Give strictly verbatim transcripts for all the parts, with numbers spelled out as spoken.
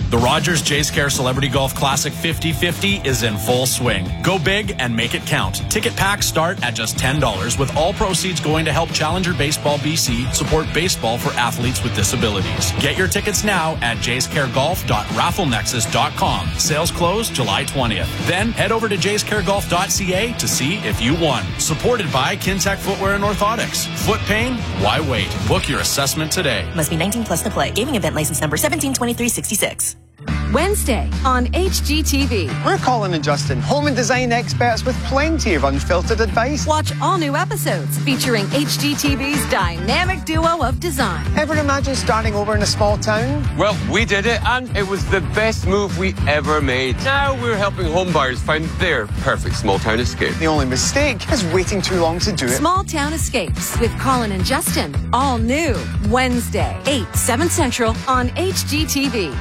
The Rogers Jays Care Celebrity Golf Classic fifty fifty is in full swing. Go big and make it count. Ticket packs start at just ten dollars, with all proceeds going to help Challenger Baseball B C support baseball for athletes with disabilities. Get your tickets now at jays care golf dot raffle nexus dot com. Sales close July twentieth. Then head over to jays care golf dot c a to see if you won. Supported by Kintec Footwear and Orthotics. Foot pain? Why wait? Book your assessment today. Must be nineteen plus to play. Gaming event license number seventeen twenty-three sixty-six. Wednesday on H G T V. We're Colin and Justin, home and design experts with plenty of unfiltered advice. Watch all new episodes featuring H G T V's dynamic duo of design. Ever imagine starting over in a small town? Well, we did it, and it was the best move we ever made. Now we're helping home buyers find their perfect small town escape. The only mistake is waiting too long to do it. Small Town Escapes with Colin and Justin. All new Wednesday, eight, seven Central on H G T V.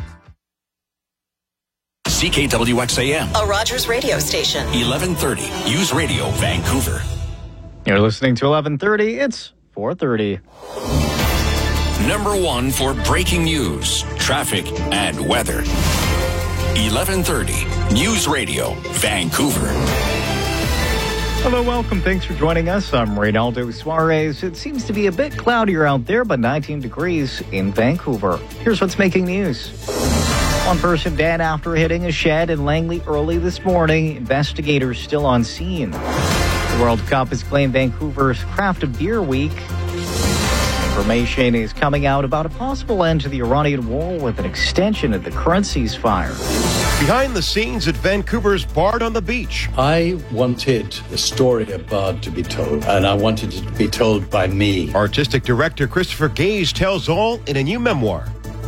C K W X A M. A Rogers radio station. eleven thirty. News Radio, Vancouver. You're listening to eleven thirty. It's four thirty. Number one for breaking news, traffic, and weather. eleven thirty. News Radio, Vancouver. Hello, welcome. Thanks for joining us. I'm Reynaldo Suarez. It seems to be a bit cloudier out there, but nineteen degrees in Vancouver. Here's what's making news. One person dead after hitting a shed in Langley early this morning. Investigators still on scene. The World Cup has claimed Vancouver's Craft Beer Week. Information is coming out about a possible end to the Iranian war with an extension of the current ceasefire. Behind the scenes at Vancouver's Bard on the Beach. I wanted a story of Bard to be told, and I wanted it to be told by me. Artistic director Christopher Gage tells all in a new memoir.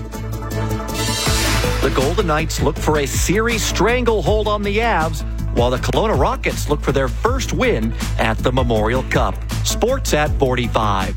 The Golden Knights look for a series stranglehold on the Avs, while the Kelowna Rockets look for their first win at the Memorial Cup. Sports at forty-five.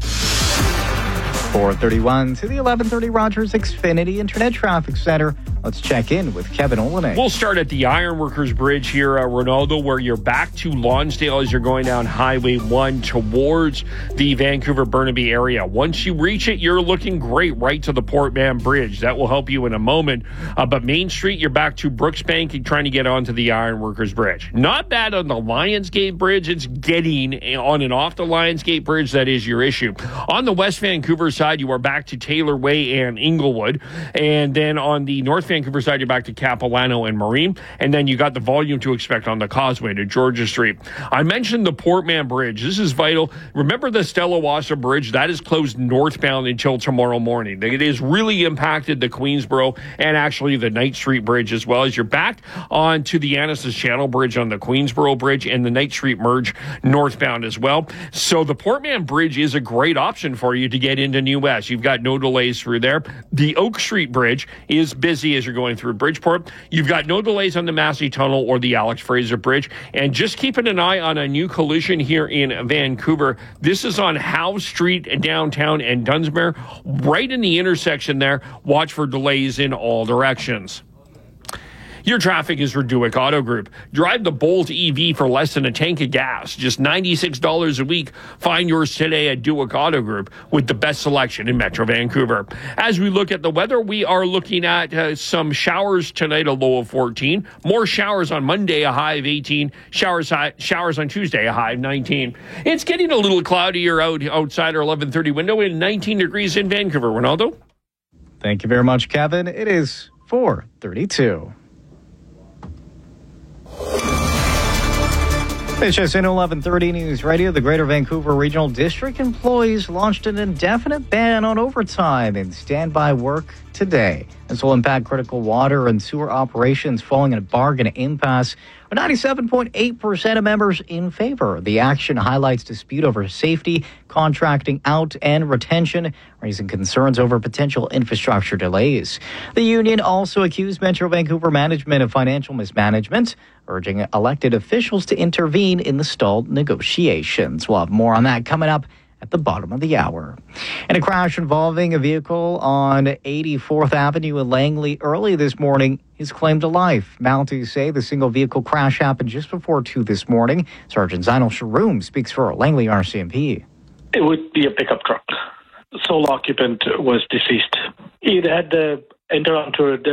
four thirty-one to the eleven thirty Rogers Xfinity Internet Traffic Center. Let's check in with Kevin Olenek. We'll start at the Ironworkers Bridge here, uh, Ronaldo, where you're back to Lonsdale as you're going down Highway one towards the Vancouver-Burnaby area. Once you reach it, you're looking great right to the Port Mann Bridge. That will help you in a moment. Uh, but Main Street, you're back to Brooksbank and trying to get onto the Ironworkers Bridge. Not bad on the Lionsgate Bridge. It's getting on and off the Lionsgate Bridge that is your issue. On the West Vancouver side, you are back to Taylor Way and Inglewood. And then on the North Vancouver side, you're back to Capilano and Marine. And then you got the volume to expect on the Causeway to Georgia Street. I mentioned the Port Mann Bridge. This is vital. Remember the Stella Wassa Bridge? That is closed northbound until tomorrow morning. It has really impacted the Queensboro and actually the Knight Street Bridge as well. As you're back onto the Annis's Channel Bridge on the Queensboro Bridge and the Knight Street Merge northbound as well. So the Port Mann Bridge is a great option for you to get into New West. You've got no delays through there. The Oak Street Bridge is busy as you're going through Bridgeport. You've got no delays on the Massey Tunnel or the Alex Fraser Bridge. And just keeping an eye on a new collision here in Vancouver. This is on Howe Street downtown and Dunsmuir. Right in the intersection there. Watch for delays in all directions. Your traffic is for Duick Auto Group. Drive the Bolt E V for less than a tank of gas. Just ninety-six dollars a week. Find yours today at Duick Auto Group with the best selection in Metro Vancouver. As we look at the weather, we are looking at uh, some showers tonight, a low of fourteen. More showers on Monday, a high of eighteen. Showers high, showers on Tuesday, a high of nineteen. It's getting a little cloudier out outside our eleven thirty window and nineteen degrees in Vancouver. Ronaldo? Thank you very much, Kevin. It is four thirty-two. H S N eleven thirty News Radio. The Greater Vancouver Regional District employees launched an indefinite ban on overtime and standby work today. This will impact critical water and sewer operations following a bargain impasse. ninety-seven point eight percent of members in favor. The action highlights dispute over safety, contracting out, and retention, raising concerns over potential infrastructure delays. The union also accused Metro Vancouver management of financial mismanagement, urging elected officials to intervene in the stalled negotiations. We'll have more on that coming up at the bottom of the hour. In a crash involving a vehicle on eighty-fourth Avenue in Langley early this morning is claimed to life. Mounties say the single vehicle crash happened just before two this morning. Sergeant Zinal Sharoom speaks for Langley R C M P. It would be a pickup truck. Sole occupant was deceased. He had uh, entered onto